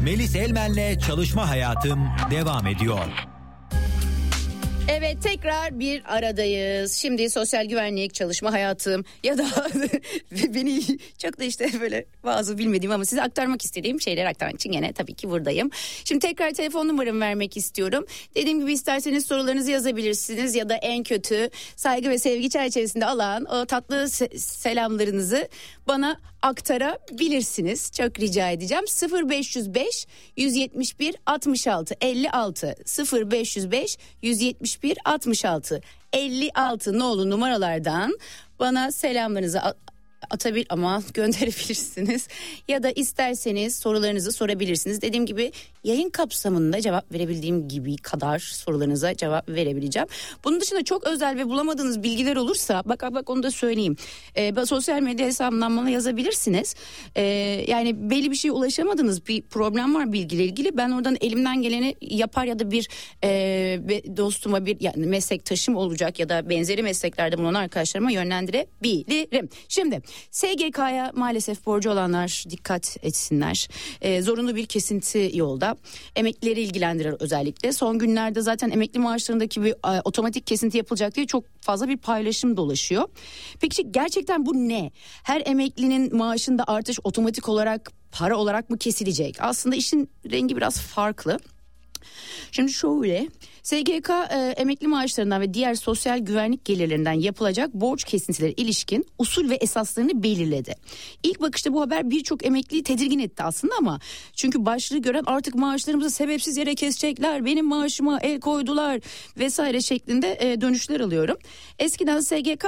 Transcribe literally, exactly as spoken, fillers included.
Melis Elmen'le Çalışma Hayatım devam ediyor. Evet, tekrar bir aradayız. Şimdi sosyal güvenlik, çalışma hayatım ya da beni çok da işte böyle bazı bilmediğim ama size aktarmak istediğim şeyleri aktarmak için gene tabii ki buradayım. Şimdi tekrar telefon numaramı vermek istiyorum. Dediğim gibi isterseniz sorularınızı yazabilirsiniz ya da en kötü saygı ve sevgi çerçevesinde alan o tatlı se- selamlarınızı bana aktarabilirsiniz. Çok rica edeceğim. sıfır beş yüz beş yüz yetmiş bir altmış altı elli altı sıfır beş yüz beş yüz yetmiş bir altmış altı elli altı nolu numaralardan bana selamlarınızı atabilir ama gönderebilirsiniz ya da isterseniz sorularınızı sorabilirsiniz. Dediğim gibi yayın kapsamında cevap verebildiğim gibi kadar sorularınıza cevap verebileceğim. Bunun dışında çok özel ve bulamadığınız bilgiler olursa bak bak onu da söyleyeyim. Ee, sosyal medya hesabımdan bana yazabilirsiniz. Ee, yani belli bir şeye ulaşamadığınız bir problem var bilgiyle ilgili. Ben oradan elimden geleni yapar ya da bir e, dostuma bir yani meslektaşım olacak ya da benzeri mesleklerde bulunan arkadaşlarıma yönlendirebilirim. Şimdi S G K'ya maalesef borcu olanlar dikkat etsinler. Ee, zorunlu bir kesinti yolda. Emeklileri ilgilendirir özellikle. Son günlerde zaten emekli maaşlarındaki bir e, otomatik kesinti yapılacak diye çok fazla bir paylaşım dolaşıyor. Peki gerçekten bu ne? Her emeklinin maaşında artış otomatik olarak para olarak mı kesilecek? Aslında işin rengi biraz farklı. Şimdi şöyle, S G K e, emekli maaşlarından ve diğer sosyal güvenlik gelirlerinden yapılacak borç kesintileri ilişkin usul ve esaslarını belirledi. İlk bakışta bu haber birçok emekliyi tedirgin etti aslında ama çünkü başlığı gören artık maaşlarımızı sebepsiz yere kesecekler, benim maaşıma el koydular vesaire şeklinde e, dönüşler alıyorum. Eskiden S G K